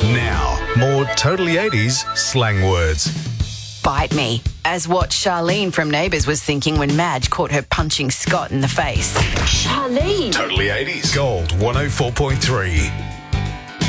Now, more Totally 80s slang words. Bite me, as what Charlene from Neighbours was thinking when Madge caught her punching Scott in the face. Charlene! Totally 80s. Gold 104.3.